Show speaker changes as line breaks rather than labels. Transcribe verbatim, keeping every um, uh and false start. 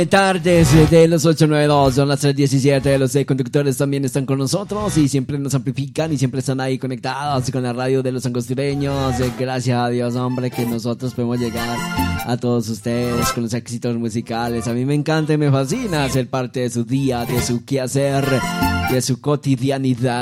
Tardes de los ocho noventa y dos, son las tres diecisiete. Los eh, conductores también están con nosotros y siempre nos amplifican y siempre están ahí conectados con la radio de los angostireños. Eh, gracias a Dios, hombre, que nosotros podemos llegar a todos ustedes con los éxitos musicales. A mí me encanta y me fascina ser parte de su día, de su quehacer, de su cotidianidad.